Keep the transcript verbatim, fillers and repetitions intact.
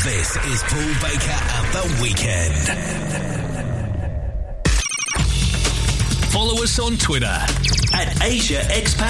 This is Paul Baker at The Weekend. Follow us on Twitter at Asia Expat